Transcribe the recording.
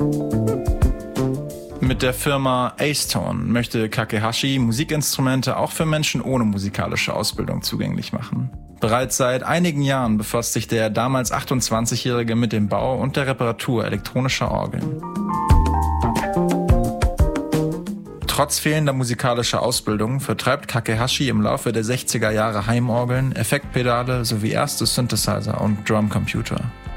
Mit der Firma Acetone möchte Kakehashi Musikinstrumente auch für Menschen ohne musikalische Ausbildung zugänglich machen. Bereits seit einigen Jahren befasst sich der damals 28-Jährige mit dem Bau und der Reparatur elektronischer Orgeln. Trotz fehlender musikalischer Ausbildung vertreibt Kakehashi im Laufe der 60er Jahre Heimorgeln, Effektpedale sowie erste Synthesizer und Drumcomputer.